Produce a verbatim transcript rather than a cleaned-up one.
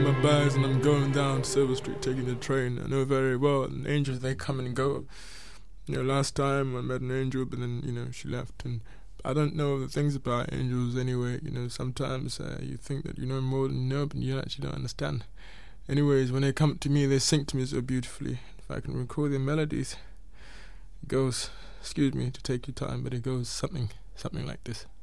My bags and I'm going down Silver Street taking the train. I know very well, and angels, they come and go. You know, last time I met an angel, but then, you know, she left. And I don't know the things about angels anyway. You know, sometimes uh, you think that you know more than you know, but you actually don't understand. Anyways, when they come to me, they sing to me so beautifully. If I can recall their melodies, it goes, excuse me to take your time, but it goes something, something like this.